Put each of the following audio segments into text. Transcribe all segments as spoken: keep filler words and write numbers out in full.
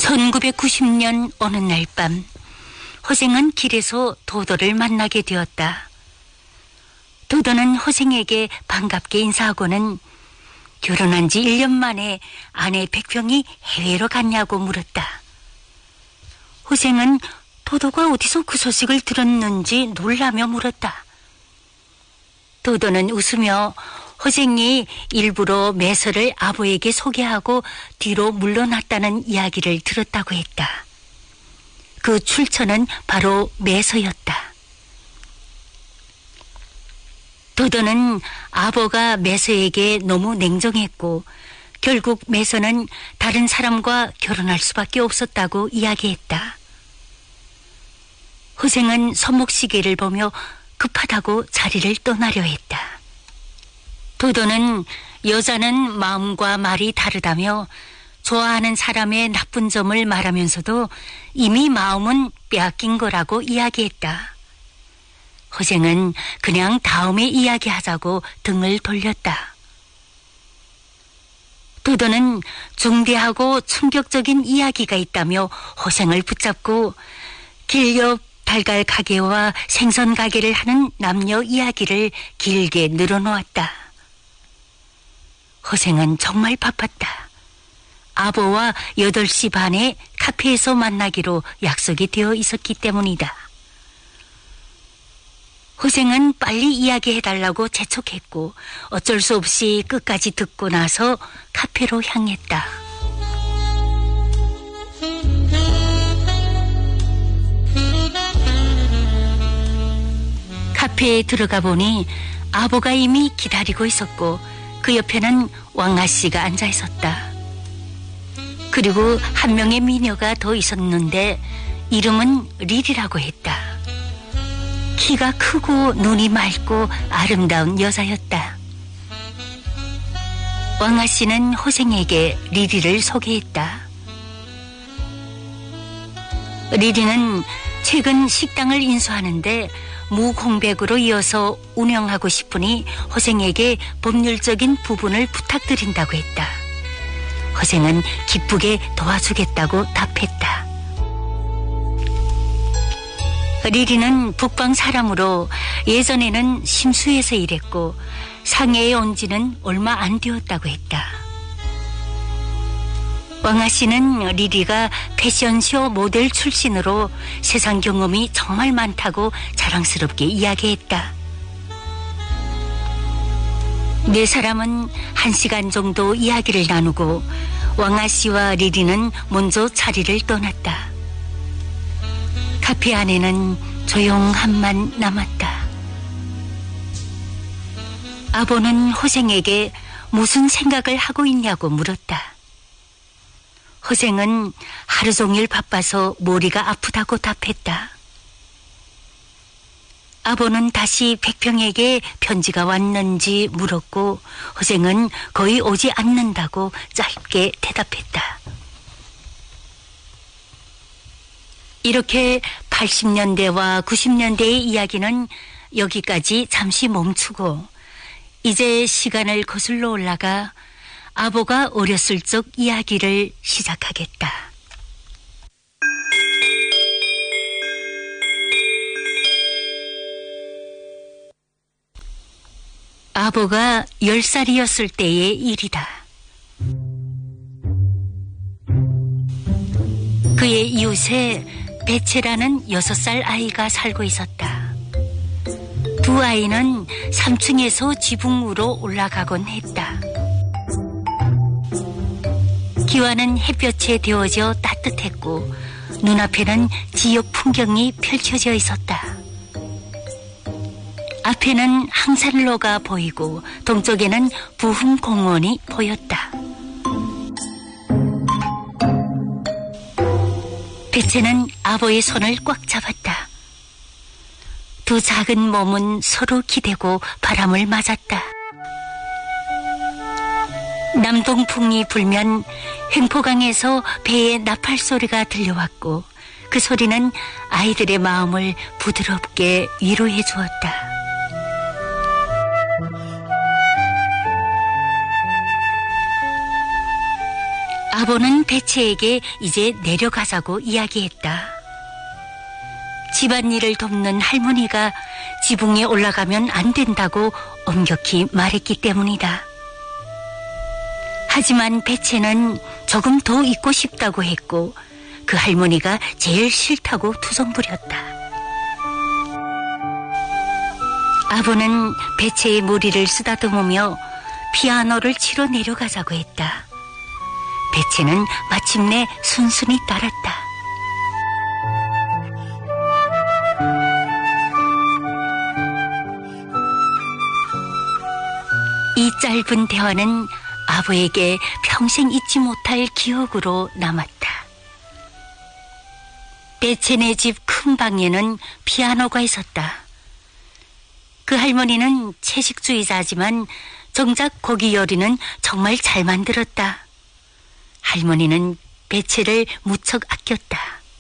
천구백구십 년 어느 날 밤 호생은 길에서 도도를 만나게 되었다. 도도는 호생에게 반갑게 인사하고는 결혼한 지 일 년 만에 아내 백평이 해외로 갔냐고 물었다. 호생은 도도가 어디서 그 소식을 들었는지 놀라며 물었다. 도도는 웃으며 호생이 일부러 매서를 아버에게 소개하고 뒤로 물러났다는 이야기를 들었다고 했다. 그 출처는 바로 매서였다. 도도는 아버가 매서에게 너무 냉정했고 결국 매서는 다른 사람과 결혼할 수밖에 없었다고 이야기했다. 호생은 손목시계를 보며 급하다고 자리를 떠나려 했다. 도도는 여자는 마음과 말이 다르다며 좋아하는 사람의 나쁜 점을 말하면서도 이미 마음은 빼앗긴 거라고 이야기했다. 호생은 그냥 다음에 이야기하자고 등을 돌렸다. 도도는 중대하고 충격적인 이야기가 있다며 호생을 붙잡고 길 옆 달걀 가게와 생선 가게를 하는 남녀 이야기를 길게 늘어놓았다. 호생은 정말 바빴다. 아버와 여덟 시 반에 카페에서 만나기로 약속이 되어 있었기 때문이다. 호생은 빨리 이야기해달라고 재촉했고 어쩔 수 없이 끝까지 듣고 나서 카페로 향했다. 카페에 들어가 보니 아버가 이미 기다리고 있었고 그 옆에는 왕아씨가 앉아 있었다. 그리고 한 명의 미녀가 더 있었는데 이름은 릴이라고 했다. 키가 크고 눈이 맑고 아름다운 여자였다. 왕아씨는 호생에게 리리를 소개했다. 리리는 최근 식당을 인수하는데 무공백으로 이어서 운영하고 싶으니 호생에게 법률적인 부분을 부탁드린다고 했다. 호생은 기쁘게 도와주겠다고 답했다. 리리는 북방 사람으로 예전에는 심수에서 일했고 상해에 온 지는 얼마 안 되었다고 했다. 왕아씨는 리리가 패션쇼 모델 출신으로 세상 경험이 정말 많다고 자랑스럽게 이야기했다. 네 사람은 한 시간 정도 이야기를 나누고 왕아씨와 리리는 먼저 자리를 떠났다. 카페 안에는 조용함만 남았다. 아버는 호생에게 무슨 생각을 하고 있냐고 물었다. 호생은 하루 종일 바빠서 머리가 아프다고 답했다. 아버는 다시 백평에게 편지가 왔는지 물었고 호생은 거의 오지 않는다고 짧게 대답했다. 이렇게 팔십 년대와 구십 년대의 이야기는 여기까지 잠시 멈추고 이제 시간을 거슬러 올라가 아버가 어렸을 적 이야기를 시작하겠다. 아버가 열 살이었을 때의 일이다. 그의 이웃에 배채라는 여섯 살 아이가 살고 있었다. 두 아이는 삼 층에서 지붕으로 올라가곤 했다. 기와는 햇볕에 데워져 따뜻했고 눈앞에는 지역 풍경이 펼쳐져 있었다. 앞에는 항산로가 보이고 동쪽에는 부흥공원이 보였다. 배채는 아버의 손을 꽉 잡았다. 두 작은 몸은 서로 기대고 바람을 맞았다. 남동풍이 불면 횡포강에서 배의 나팔 소리가 들려왔고 그 소리는 아이들의 마음을 부드럽게 위로해 주었다. 아버는 배치에게 이제 내려가자고 이야기했다. 집안일을 돕는 할머니가 지붕에 올라가면 안 된다고 엄격히 말했기 때문이다. 하지만 배치는 조금 더 있고 싶다고 했고 그 할머니가 제일 싫다고 투정 부렸다. 아버는 배치의 머리를 쓰다듬으며 피아노를 치러 내려가자고 했다. 배치는 마침내 순순히 따랐다. 이 짧은 대화는 아버에게 평생 잊지 못할 기억으로 남았다. 배치네 집 큰 방에는 피아노가 있었다. 그 할머니는 채식주의자지만 정작 고기 요리는 정말 잘 만들었다. 할머니는 배치를 무척 아꼈다.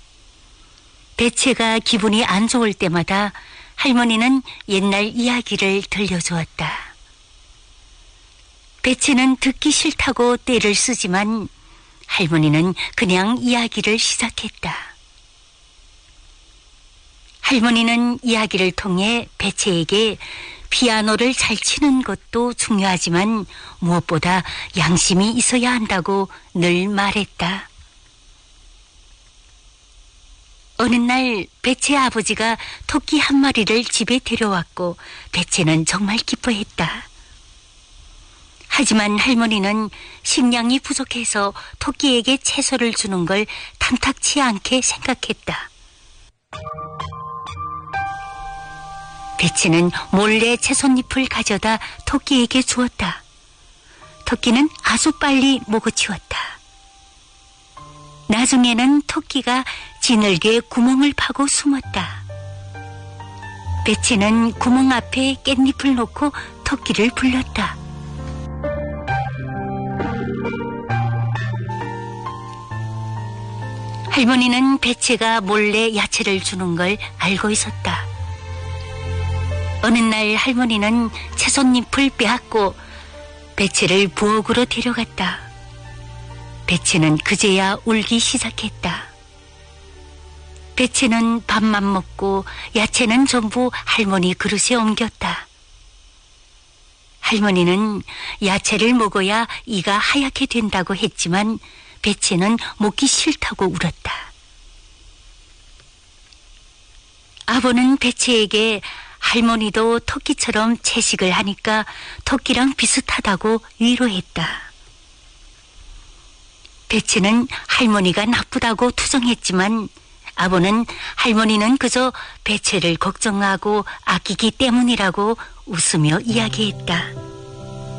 배치가 기분이 안 좋을 때마다 할머니는 옛날 이야기를 들려주었다. 배치는 듣기 싫다고 떼를 쓰지만 할머니는 그냥 이야기를 시작했다. 할머니는 이야기를 통해 배치에게 피아노를 잘 치는 것도 중요하지만 무엇보다 양심이 있어야 한다고 늘 말했다. 어느 날 배치의 아버지가 토끼 한 마리를 집에 데려왔고 배치는 정말 기뻐했다. 하지만 할머니는 식량이 부족해서 토끼에게 채소를 주는 걸 탐탁치 않게 생각했다. 배치는 몰래 채소잎을 가져다 토끼에게 주었다. 토끼는 아주 빨리 먹어치웠다. 나중에는 토끼가 지늘개 구멍을 파고 숨었다. 배치는 구멍 앞에 깻잎을 놓고 토끼를 불렀다. 할머니는 배치가 몰래 야채를 주는 걸 알고 있었다. 어느 날 할머니는 채소잎을 빼앗고 배치를 부엌으로 데려갔다. 배치는 그제야 울기 시작했다. 배치는 밥만 먹고 야채는 전부 할머니 그릇에 옮겼다. 할머니는 야채를 먹어야 이가 하얗게 된다고 했지만 배치는 먹기 싫다고 울었다. 아버는 배치에게 할머니도 토끼처럼 채식을 하니까 토끼랑 비슷하다고 위로했다. 배치는 할머니가 나쁘다고 투정했지만 아버는 할머니는 그저 배치를 걱정하고 아끼기 때문이라고 웃으며 이야기했다.